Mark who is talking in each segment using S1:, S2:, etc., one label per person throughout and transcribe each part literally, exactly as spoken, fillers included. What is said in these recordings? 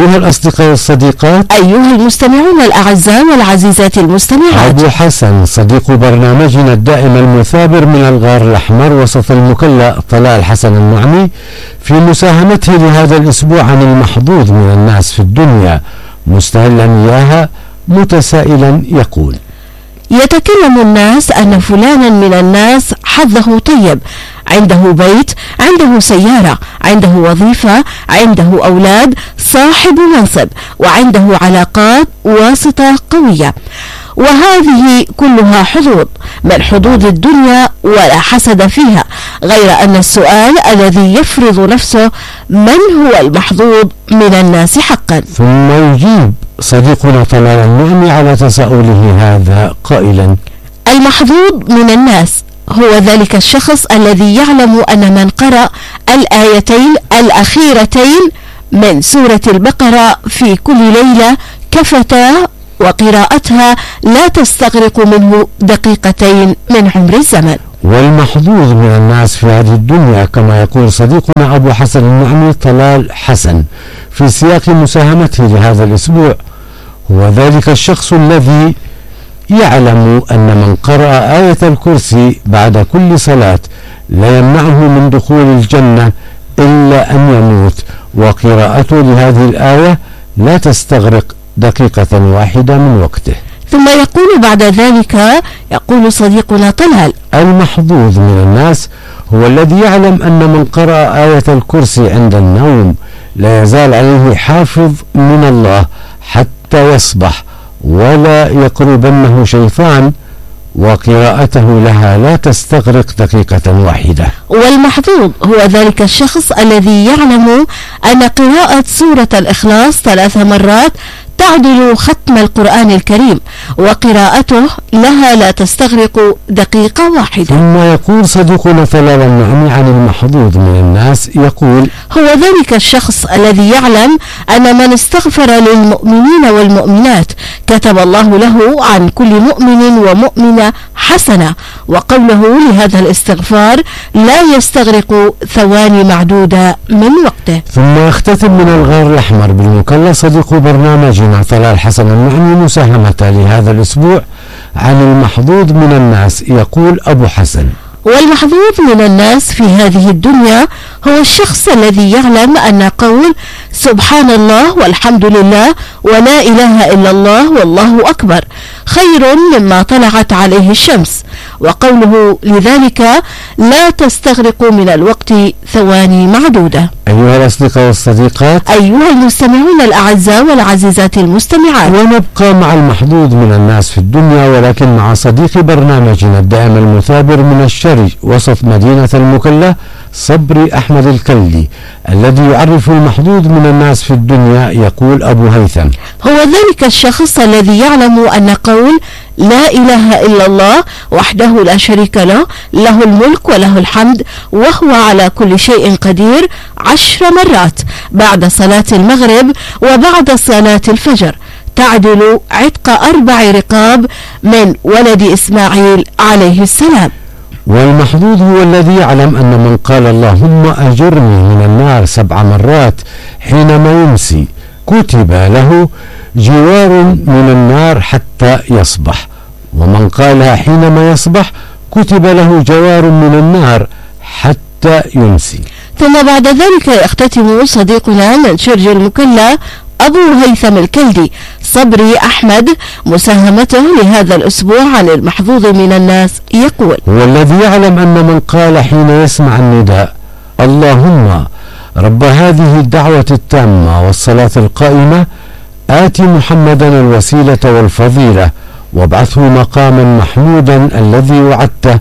S1: أيها الأصدقاء الصديقات،
S2: أيها المستمعون الأعزاء والعزيزات المستمعات،
S1: أبو حسن صديق برنامجنا الدائم المثابر من الغار الأحمر وسط المكلا طلال حسن النعمي في مساهمته لهذا الأسبوع عن المحظوظ من الناس في الدنيا، مستهلا إياها متسائلا يقول:
S2: يتكلم الناس أن فلانا من الناس حظه طيب، عنده بيت، عنده سيارة، عنده وظيفة، عنده أولاد، صاحب منصب، وعنده علاقات واسطة قوية، وهذه كلها حظوظ من حظوظ الدنيا ولا حسد فيها، غير أن السؤال الذي يفرض نفسه من هو المحظوظ من الناس حقا.
S1: ثم يجيب صديقنا طلال النعمي على تساؤله هذا قائلا:
S2: المحظوظ من الناس هو ذلك الشخص الذي يعلم أن من قرأ الآيتين الأخيرتين من سورة البقرة في كل ليلة كفتاه، وقراءتها لا تستغرق منه دقيقتين من عمر الزمن.
S1: والمحظوظ من الناس في هذه الدنيا كما يقول صديقنا أبو حسن النعمي طلال حسن في سياق مساهمته لهذا الأسبوع هو ذلك الشخص الذي يعلم أن من قرأ آية الكرسي بعد كل صلاة لا يمنعه من دخول الجنة إلا أن يموت، وقراءته لهذه الآية لا تستغرق دقيقة واحدة من وقته.
S2: ثم يقول بعد ذلك، يقول صديقنا طلال:
S1: المحظوظ من الناس هو الذي يعلم أن من قرأ آية الكرسي عند النوم لا يزال عليه حافظ من الله حتى يصبح، ولا يقربنه شيطان، وقراءته لها لا تستغرق دقيقة واحدة.
S2: والمحظوظ هو ذلك الشخص الذي يعلم أن قراءة سورة الإخلاص ثلاث مرات تعدل ختم القرآن الكريم، وقراءته لها لا تستغرق دقيقة واحدة.
S1: ثم يقول صديقنا طلال النعمي عن المحظوظ من الناس، يقول:
S2: هو ذلك الشخص الذي يعلم أن من استغفر للمؤمنين والمؤمنات كتب الله له عن كل مؤمن ومؤمنة حسنة، وقوله لهذا الاستغفار لا يستغرق ثواني معدودة من وقته.
S1: ثم يختتم من الغار الأحمر بالمكلا صديق برنامجنا طلال حسن النعمي مساهمته لهذا الأسبوع عن المحظوظ من الناس، يقول أبو حسن:
S2: والمحظوظ من الناس في هذه الدنيا هو الشخص الذي يعلم أن قول سبحان الله والحمد لله ولا إله إلا الله والله أكبر خير مما طلعت عليه الشمس، وقوله لذلك لا تستغرق من الوقت ثواني معدودة.
S1: أيها الأصدقاء والصديقات،
S2: أيها المستمعون الأعزاء والعزيزات المستمعات،
S1: ونبقى مع المحظوظ من الناس في الدنيا ولكن مع صديق برنامجنا الدائم المثابر من الشري وسط مدينة المكلا صبري أحمد الكلي الذي يعرف المحظوظ من الناس في الدنيا. يقول أبو هيثم:
S2: هو ذلك الشخص الذي يعلم أن قول لا إله إلا الله وحده لا شريك له له الملك وله الحمد وهو على كل شيء قدير عشر مرات بعد صلاة المغرب وبعد صلاة الفجر تعدل عتق أربع رقاب من ولد إسماعيل عليه السلام.
S1: والمحظوظ هو الذي يعلم أن من قال اللهم أجرني من النار سبع مرات حينما يمسي كتب له جوار من النار حتى يصبح، ومن قالها حينما يصبح كتب له جوار من النار حتى يمسي.
S2: ثم بعد ذلك يختتم صديقنا من شرج المكلا أبو هيثم الكلدي صبري أحمد مساهمته لهذا الأسبوع عن المحظوظ من الناس، يقول:
S1: هو الذي يعلم أن من قال حين يسمع النداء اللهم رب هذه الدعوة التامة والصلاة القائمة آت محمدا الوسيلة والفضيلة وابعثه مقاما محمودا الذي وعدته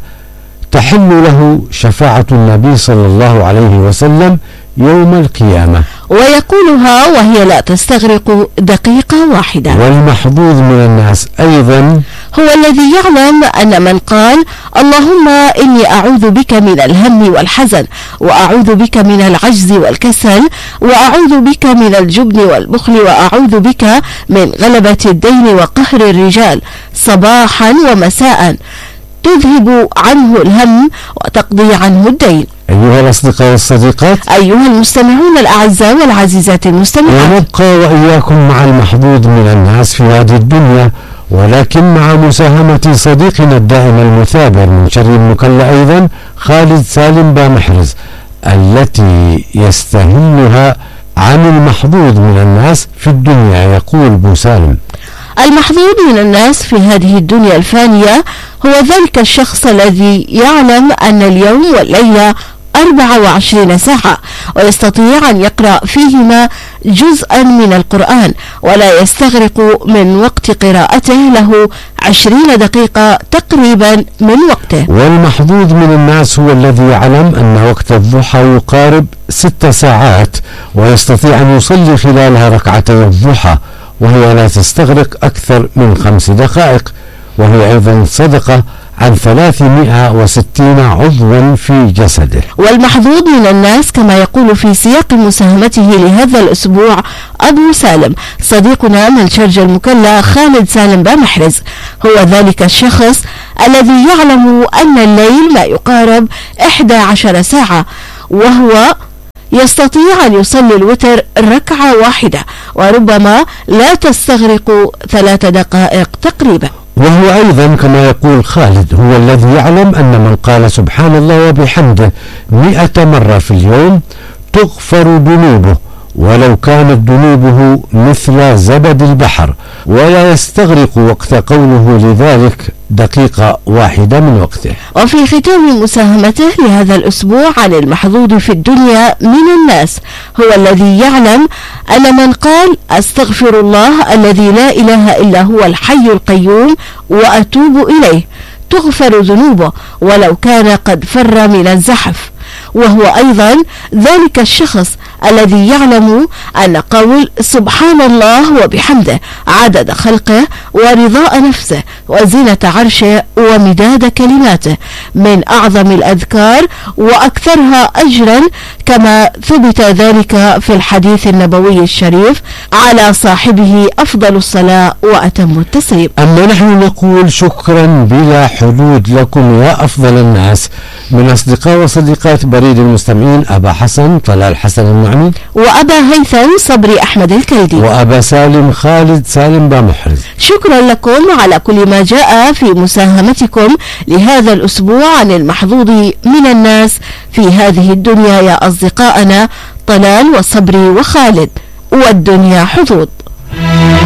S1: تحل له شفاعة النبي صلى الله عليه وسلم يوم القيامة،
S2: ويقولها وهي لا تستغرق دقيقة واحدة.
S1: والمحظوظ من الناس أيضا
S2: هو الذي يعلم أن من قال اللهم إني أعوذ بك من الهم والحزن وأعوذ بك من العجز والكسل وأعوذ بك من الجبن والبخل وأعوذ بك من غلبة الدين وقهر الرجال صباحا ومساء تذهب عنه الهم وتقضي عنه الدين.
S1: أيها الأصدقاء والصديقات،
S2: أيها المستمعون الأعزاء والعزيزات المستمعات،
S1: ونبقى وإياكم مع المحظوظ من الناس في هذه الدنيا، ولكن مع مساهمة صديقنا الدائم المثابر من شر المكلا أيضا خالد سالم بامحرز التي يستهلها عن المحظوظ من الناس في الدنيا. يقول بو سالم:
S2: المحظوظ من الناس في هذه الدنيا الفانية هو ذلك الشخص الذي يعلم أن اليوم والليلة أربع وعشرين ساعة، ويستطيع أن يقرأ فيهما جزءا من القرآن، ولا يستغرق من وقت قراءته له عشرين دقيقة تقريبا من وقته.
S1: والمحظوظ من الناس هو الذي يعلم أن وقت الضحى يقارب ست ساعات، ويستطيع أن يصلي خلالها ركعتي الضحى، وهي لا تستغرق أكثر من خمس دقائق، وهي أيضا صدقة عن ثلاثمائة وستين عضوا في جسده.
S2: والمحظوظ من الناس كما يقول في سياق مساهمته لهذا الأسبوع أبو سالم صديقنا من شرج المكلا خالد سالم بامحرز هو ذلك الشخص الذي يعلم أن الليل ما يقارب إحدى عشر ساعة، وهو يستطيع أن يصلي الوتر ركعة واحدة، وربما لا تستغرق ثلاث دقائق تقريبا.
S1: وهو أيضا كما يقول خالد هو الذي يعلم أن من قال سبحان الله وبحمده مئة مرة في اليوم تغفر ذنوبه، ولو كانت ذنوبه مثل زبد البحر، ولا يستغرق وقت قوله لذلك دقيقة واحدة من وقته.
S2: وفي ختام مساهمته لهذا الأسبوع عن المحظوظ في الدنيا من الناس هو الذي يعلم أن من قال أستغفر الله الذي لا إله إلا هو الحي القيوم وأتوب إليه تغفر ذنوبه ولو كان قد فر من الزحف، وهو أيضا ذلك الشخص الذي يعلم أن قول سبحان الله وبحمده عدد خلقه ورضاء نفسه وزينة عرشه ومداد كلماته من أعظم الأذكار وأكثرها أجرا، كما ثبت ذلك في الحديث النبوي الشريف على صاحبه أفضل الصلاة وأتم التسليم.
S1: أما نحن نقول شكرا بلا حدود لكم يا أفضل الناس من أصدقاء وصديقات بريد المستمعين أبا حسن طلال حسن النعمي،
S2: وأبا هيثم صبري أحمد الكلدي،
S1: وأبا سالم خالد سالم بامحرز.
S2: شكرا لكم على كل ما جاء في مساهمتكم لهذا الأسبوع عن المحظوظ من الناس في هذه الدنيا يا أصدقائنا طلال وصبري وخالد، والدنيا حظوظ.